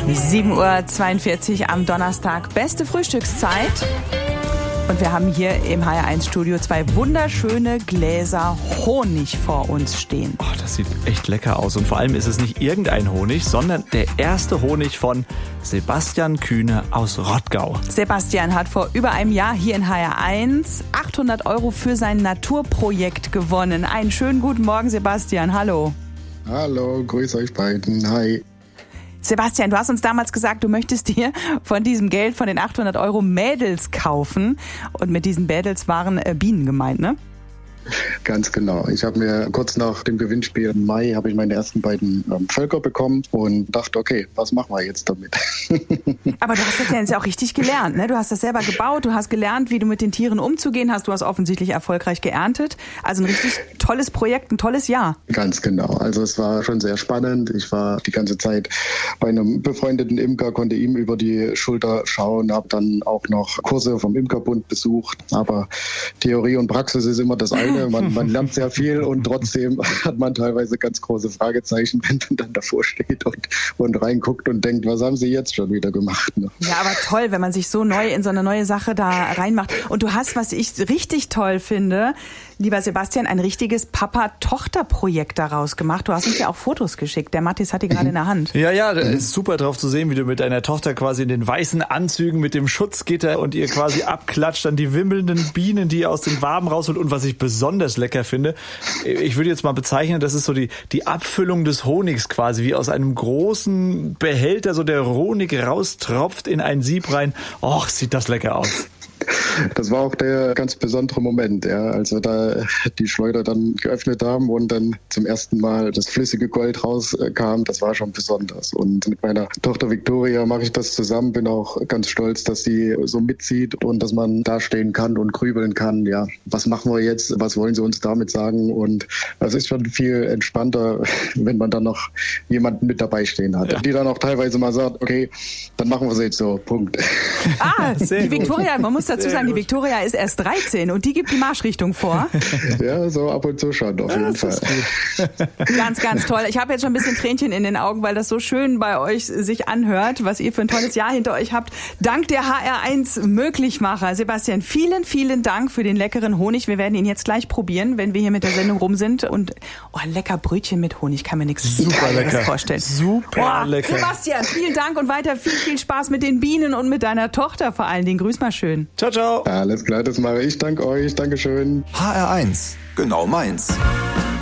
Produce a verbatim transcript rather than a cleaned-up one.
sieben Uhr zweiundvierzig am Donnerstag. Beste Frühstückszeit. Und wir haben hier im H R eins Studio zwei wunderschöne Gläser Honig vor uns stehen. Oh, das sieht echt lecker aus. Und vor allem ist es nicht irgendein Honig, sondern der erste Honig von Sebastian Kühne aus Rottgau. Sebastian hat vor über einem Jahr hier in H R eins achthundert Euro für sein Naturprojekt gewonnen. Einen schönen guten Morgen, Sebastian. Hallo. Hallo, grüß euch beiden. Hi. Sebastian, du hast uns damals gesagt, du möchtest dir von diesem Geld, von den achthundert Euro Mädels kaufen. Und mit diesen Mädels waren äh, Bienen gemeint, ne? Ganz genau. Ich habe mir kurz nach dem Gewinnspiel im Mai habe ich meine ersten beiden ähm, Völker bekommen und dachte, okay, was machen wir jetzt damit? Aber du hast das ja jetzt auch richtig gelernt, ne? Du hast das selber gebaut, du hast gelernt, wie du mit den Tieren umzugehen hast. Du hast offensichtlich erfolgreich geerntet. Also ein richtig tolles Projekt, ein tolles Jahr. Ganz genau. Also es war schon sehr spannend. Ich war die ganze Zeit bei einem befreundeten Imker, konnte ihm über die Schulter schauen, habe dann auch noch Kurse vom Imkerbund besucht. Aber Theorie und Praxis ist immer das eine. Man, man lernt sehr viel und trotzdem hat man teilweise ganz große Fragezeichen, wenn man dann davor steht und, und reinguckt und denkt, was haben sie jetzt schon wieder gemacht? Ne? Ja, aber toll, wenn man sich so neu in so eine neue Sache da reinmacht. Und du hast, was ich richtig toll finde, lieber Sebastian, ein richtiges Papa-Tochter-Projekt daraus gemacht. Du hast uns ja auch Fotos geschickt. Der Mathis hat die gerade in der Hand. Ja, ja, das ist super drauf zu sehen, wie du mit deiner Tochter quasi in den weißen Anzügen mit dem Schutzgitter und ihr quasi abklatscht, dann die wimmelnden Bienen, die ihr aus den Waben rausholt. Und was ich besonders lecker finde, ich würde jetzt mal bezeichnen, das ist so die, die Abfüllung des Honigs quasi, wie aus einem großen Behälter so der Honig raustropft in ein Sieb rein. Och, sieht das lecker aus. Das war auch der ganz besondere Moment, ja, als wir da die Schleuder dann geöffnet haben und dann zum ersten Mal das flüssige Gold rauskam. Das war schon besonders. Und mit meiner Tochter Victoria mache ich das zusammen. Bin auch ganz stolz, dass sie so mitzieht und dass man da stehen kann und grübeln kann. Ja, was machen wir jetzt? Was wollen sie uns damit sagen? Und das ist schon viel entspannter, wenn man dann noch jemanden mit dabei stehen hat, ja, die dann auch teilweise mal sagt, okay, dann machen wir es jetzt so. Punkt. Ah, die Victoria, man muss dazu sagen, die Victoria ist erst dreizehn und die gibt die Marschrichtung vor. Ja, so ab und zu schon, auf jeden Fall. Ganz, ganz toll. Ich habe jetzt schon ein bisschen Tränchen in den Augen, weil das so schön bei euch sich anhört, was ihr für ein tolles Jahr hinter euch habt. Dank der H R eins Möglichmacher. Sebastian, vielen, vielen Dank für den leckeren Honig. Wir werden ihn jetzt gleich probieren, wenn wir hier mit der Sendung rum sind. Und oh, ein lecker Brötchen mit Honig, kann mir nichts super lecker vorstellen. Super oh, lecker. Sebastian, vielen Dank und weiter viel, viel Spaß mit den Bienen und mit deiner Tochter vor allen Dingen. Grüß mal schön. Ciao, ciao. Alles klar, das mache ich. Danke euch. Dankeschön. H R eins, genau meins.